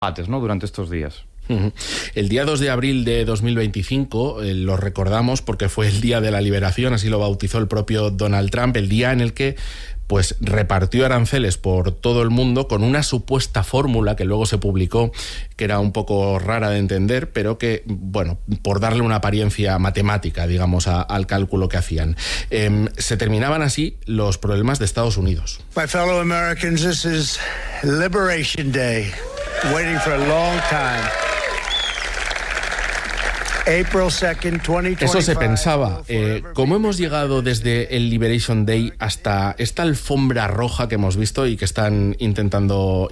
debates, ¿no?, durante estos días. El día 2 de abril de 2025 lo recordamos porque fue el día de la liberación, así lo bautizó el propio Donald Trump, el día en el que pues repartió aranceles por todo el mundo con una supuesta fórmula que luego se publicó, que era un poco rara de entender, pero que, bueno, por darle una apariencia matemática, digamos, al cálculo que hacían. Se terminaban así los problemas de Estados Unidos. My fellow Americans, this is Liberation Day. Waiting for a long time. April 2nd, 2025. Eso se pensaba. ¿Cómo hemos llegado desde el Liberation Day hasta esta alfombra roja que hemos visto y que están intentando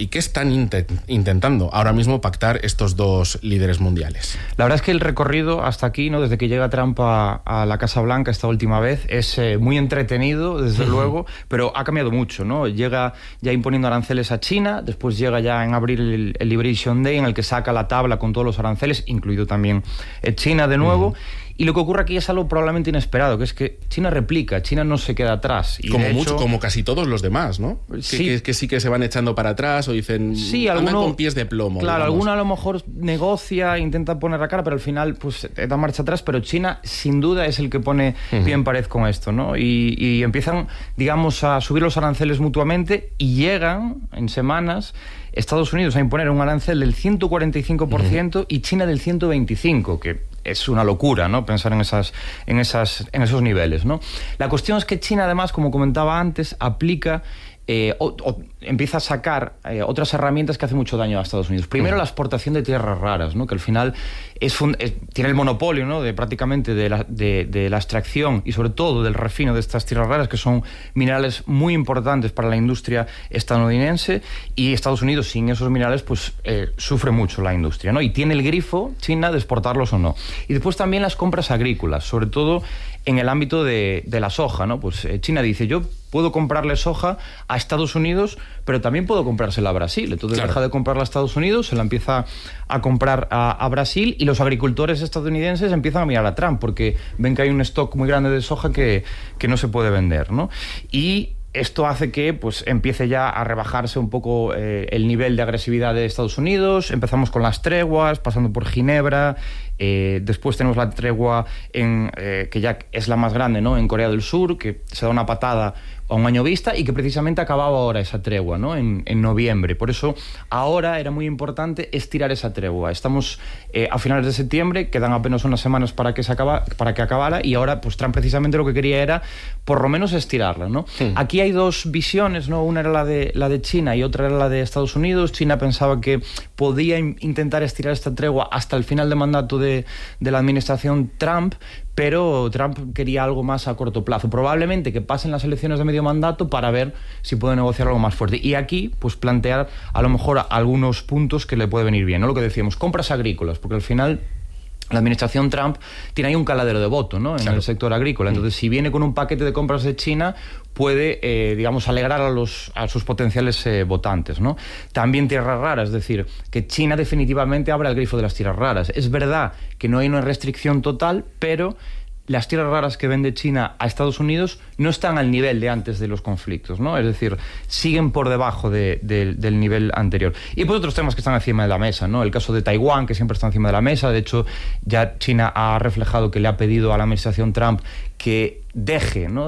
ahora mismo pactar estos dos líderes mundiales? La verdad es que el recorrido hasta aquí, ¿no?, desde que llega Trump a la Casa Blanca esta última vez, es muy entretenido, desde luego, pero ha cambiado mucho, ¿no? Llega ya imponiendo aranceles a China, después llega ya en abril el Liberation Day, en el que saca la tabla con todos los aranceles, incluido también China de nuevo, y lo que ocurre aquí es algo probablemente inesperado, que es que China replica, China no se queda atrás. Y como de hecho, mucho, como casi todos los demás, ¿no? Sí. Que sí que se van echando para atrás o dicen, sí, andan con pies de plomo. Claro, digamos. alguno a lo mejor negocia, intenta poner la cara, pero al final pues da marcha atrás, pero China sin duda es el que pone pie en pared con esto, ¿no? Y empiezan, digamos, a subir los aranceles mutuamente y llegan en semanas Estados Unidos a imponer un arancel del 145% y China del 125%, que es una locura, ¿no?, pensar en esos niveles, ¿no? La cuestión es que China, además, como comentaba antes, aplica empieza a sacar otras herramientas que hacen mucho daño a Estados Unidos. Primero, la exportación de tierras raras, ¿no?, que al final tiene el monopolio, ¿no?, prácticamente de la extracción y sobre todo del refino de estas tierras raras, que son minerales muy importantes para la industria estadounidense, y Estados Unidos sin esos minerales pues sufre mucho la industria, ¿no?, y tiene el grifo China de exportarlos o no. Y después también las compras agrícolas, sobre todo en el ámbito de la soja, ¿no? Pues China dice, yo puedo comprarle soja a Estados Unidos, pero también puedo comprársela a Brasil. Entonces deja de comprarla a Estados Unidos, se la empieza a comprar a Brasil, y los agricultores estadounidenses empiezan a mirar a Trump porque ven que hay un stock muy grande de soja que no se puede vender, ¿no? Y esto hace que pues empiece ya a rebajarse un poco el nivel de agresividad de Estados Unidos. Empezamos con las treguas, pasando por Ginebra, después tenemos la tregua que ya es la más grande, ¿no?, en Corea del Sur, que se da una patada a un año vista y que precisamente acababa ahora esa tregua, ¿no?, en noviembre. Por eso ahora era muy importante estirar esa tregua. Estamos a finales de septiembre, quedan apenas unas semanas para que acabara, y ahora pues Trump precisamente lo que quería era por lo menos estirarla, ¿no? Aquí hay dos visiones, ¿no? Una era la de China y otra era la de Estados Unidos. China pensaba que podía intentar estirar esta tregua hasta el final de mandato de la administración Trump, pero Trump quería algo más a corto plazo, probablemente que pasen las elecciones de medio mandato para ver si puede negociar algo más fuerte. Y aquí, pues plantear a lo mejor algunos puntos que le puede venir bien, ¿no? Lo que decíamos, compras agrícolas, porque al final la administración Trump tiene ahí un caladero de voto, ¿no?, en el sector agrícola. Entonces, si viene con un paquete de compras de China, puede, digamos, alegrar a sus potenciales votantes, ¿no? También tierras raras, es decir, que China definitivamente abra el grifo de las tierras raras. Es verdad que no hay una restricción total, pero las tierras raras que vende China a Estados Unidos no están al nivel de antes de los conflictos, ¿no? Es decir, siguen por debajo del nivel anterior. Y pues otros temas que están encima de la mesa, ¿no? El caso de Taiwán, que siempre está encima de la mesa. De hecho, ya China ha reflejado que le ha pedido a la administración Trump que deje, ¿no?,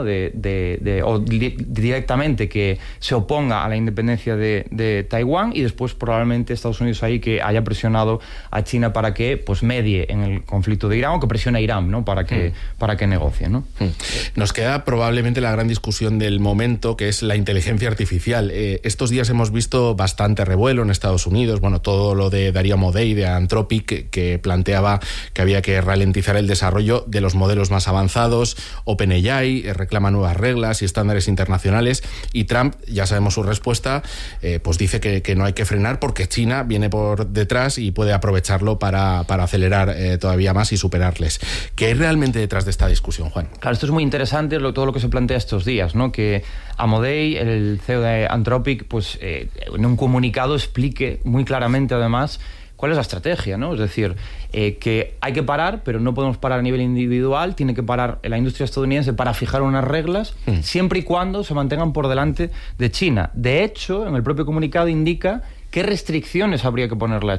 o directamente que se oponga a la independencia de Taiwán, y después probablemente Estados Unidos ahí que haya presionado a China para que pues medie en el conflicto de Irán, o que presione a Irán, ¿no?, para que negocie, ¿no? Nos queda probablemente la gran discusión del momento, que es la inteligencia artificial. Estos días hemos visto bastante revuelo en Estados Unidos, bueno, todo lo de Darío Amodei, de Anthropic, que planteaba que había que ralentizar el desarrollo de los modelos más avanzados. OpenAI reclama nuevas reglas y estándares internacionales, y Trump, ya sabemos su respuesta, pues dice que no hay que frenar porque China viene por detrás y puede aprovecharlo para acelerar todavía más y superarles. ¿Qué hay realmente detrás de esta discusión, Juan? Claro, esto es muy interesante, todo lo que se plantea estos días, ¿no? Que Amodei, el CEO de Anthropic, pues en un comunicado explique muy claramente, además, cuál es la estrategia, ¿no? Es decir, que hay que parar, pero no podemos parar a nivel individual, tiene que parar la industria estadounidense para fijar unas reglas, siempre y cuando se mantengan por delante de China. De hecho, en el propio comunicado indica qué restricciones habría que ponerle a